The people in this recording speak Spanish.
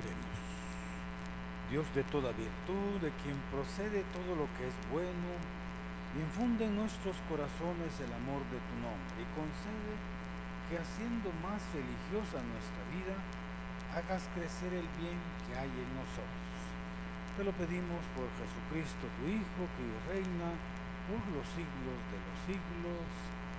Oremos. Dios de toda virtud, de quien procede todo lo que es bueno, y infunde en nuestros corazones el amor de tu nombre, y concede que haciendo más religiosa nuestra vida, hagas crecer el bien que hay en nosotros. Te lo pedimos por Jesucristo, tu Hijo, que reina por los siglos de los siglos.